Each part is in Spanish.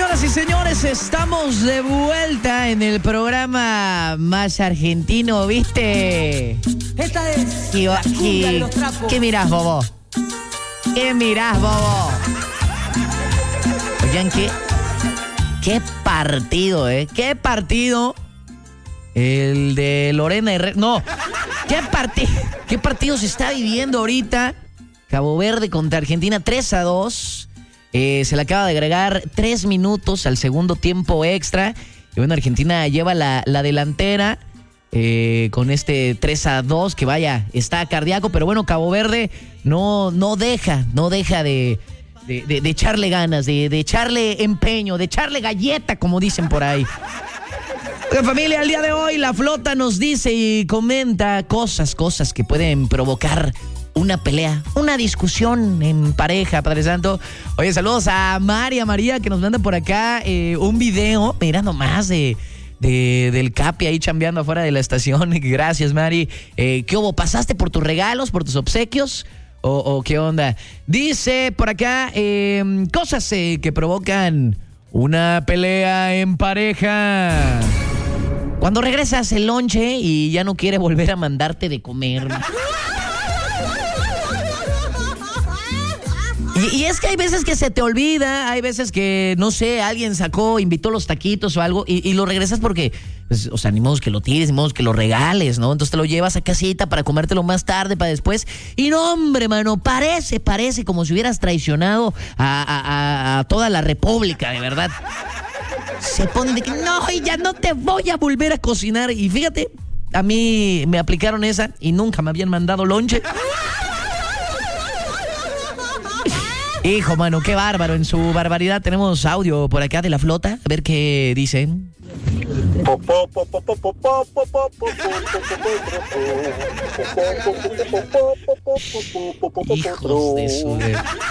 Señoras y señores, estamos de vuelta en el programa más argentino, ¿viste? Esta es la jungla de los trapos. ¿Qué mirás, bobo? ¿Qué mirás, bobo? Oigan, ¿qué partido, eh? ¿Qué partido? El de Lorena Herrera. No, ¿qué partido se está viviendo ahorita? Cabo Verde contra Argentina, 3-2. Se le acaba de agregar 3 minutos al segundo tiempo extra. Y bueno, Argentina lleva la delantera con este 3-2, que vaya, está cardíaco. Pero bueno, Cabo Verde no deja de echarle ganas, de echarle empeño, de echarle galleta, como dicen por ahí. Oigan, familia, el día de hoy la flota nos dice y comenta cosas que pueden provocar una pelea, una discusión en pareja, Padre Santo. Oye, saludos a María, que nos manda por acá un video, mira nomás, del Capi ahí chambeando afuera de la estación. Gracias, Mari. ¿Qué hubo? ¿Pasaste por tus regalos, por tus obsequios? ¿O qué onda? Dice por acá, cosas que provocan una pelea en pareja. Cuando regresas el lonche y ya no quiere volver a mandarte de comer. Y es que hay veces que se te olvida, hay veces que, no sé, alguien invitó los taquitos o algo y lo regresas porque, pues, o sea, ni modo que lo tires, ni modo que lo regales, ¿no? Entonces te lo llevas a casita para comértelo más tarde, para después. Y no, hombre, mano, parece como si hubieras traicionado a toda la república, de verdad. Se ponen de que, no, ya no te voy a volver a cocinar. Y fíjate, a mí me aplicaron esa y nunca me habían mandado lonche. Hijo, mano, qué bárbaro. En su barbaridad tenemos audio por acá de la flota. A ver qué dicen. Hijos de su...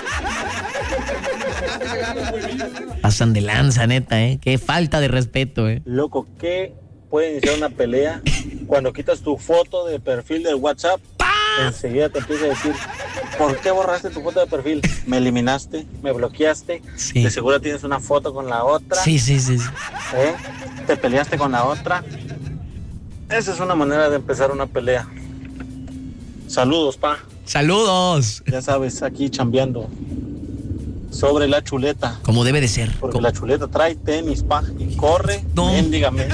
Pasan de lanza, neta, ¿eh? Qué falta de respeto, ¿eh? Loco, ¿qué puede iniciar una pelea cuando quitas tu foto de perfil del WhatsApp? Enseguida te empieza a decir, ¿por qué borraste tu foto de perfil? ¿Me eliminaste? ¿Me bloqueaste? Sí. De seguro tienes una foto con la otra. Sí. ¿Te peleaste con la otra? Esa es una manera de empezar una pelea. Saludos, pa. ¡Saludos! Ya sabes, aquí chambeando sobre la chuleta. Como debe de ser. Porque la chuleta trae tenis, pa, y corre mendigamente.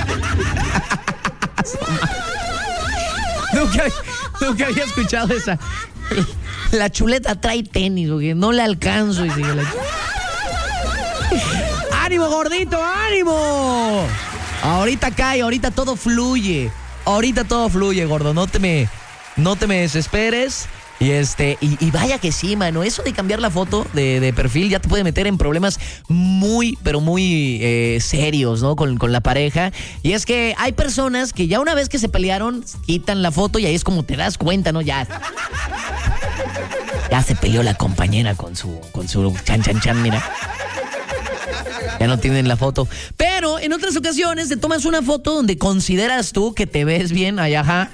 Nunca había escuchado esa. La chuleta trae tenis, porque no le alcanzo. Y sigue ¡Ánimo, gordito, ánimo! Ahorita cae, ahorita todo fluye. Gordo. No te me desesperes. Y vaya que sí, mano. Eso de cambiar la foto de perfil ya te puede meter en problemas muy, pero muy serios, ¿no? Con la pareja. Y es que hay personas que ya una vez que se pelearon, quitan la foto y ahí es como te das cuenta, ¿no? Ya se peleó la compañera con su chan, mira. Ya no tienen la foto. Pero en otras ocasiones te tomas una foto donde consideras tú que te ves bien, ajá.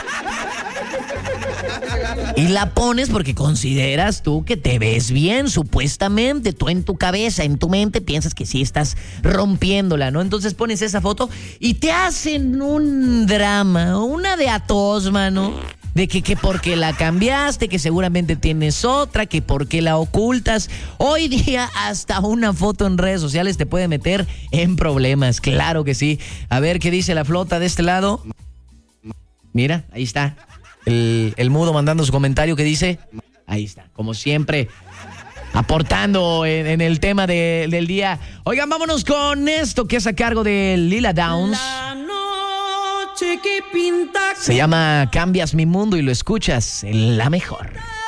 Y la pones porque consideras tú que te ves bien, supuestamente. Tú en tu cabeza, en tu mente, piensas que sí estás rompiéndola, ¿no? Entonces pones esa foto y te hacen un drama, una de a tos, mano. De que porque la cambiaste, que seguramente tienes otra, que porque la ocultas. Hoy día hasta una foto en redes sociales te puede meter en problemas, claro que sí. A ver qué dice la flota de este lado. Mira, ahí está. El mudo mandando su comentario que dice, ahí está, como siempre, aportando en el tema del día. Oigan, vámonos con esto que es a cargo de Lila Downs. La noche que pinta. Se llama Cambias mi mundo y lo escuchas en La Mejor.